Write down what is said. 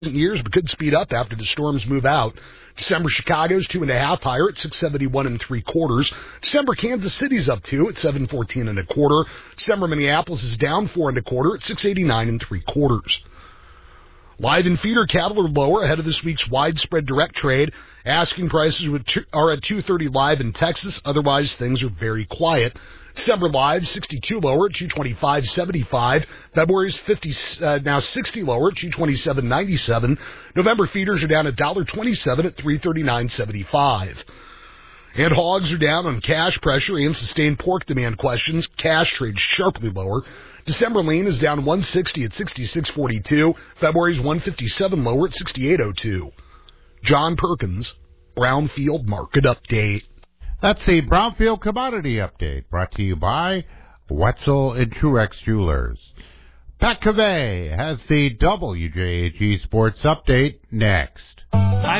years, but could speed up after the storms move out. December Chicago's 2.5 higher at 671 3/4. December Kansas City's up 2 at 714 1/4. December Minneapolis is down 4 1/4 at 689 3/4. Live and feeder cattle are lower ahead of this week's widespread direct trade. Asking prices are at $230 live in Texas. Otherwise, things are very quiet. December live, 62 lower at $225.75. February's now 60 lower at $227.97. November feeders are down $1.27 at $339.75. And hogs are down on cash pressure and sustained pork demand questions. Cash trades sharply lower. December lean is down 160 at 66.42. February's 157 lower at 68.02. John Perkins, Brownfield Market Update. That's the Brownfield Commodity Update, brought to you by Wetzel and Truex Jewelers. Pat Cavey has the WJAG Sports Update next.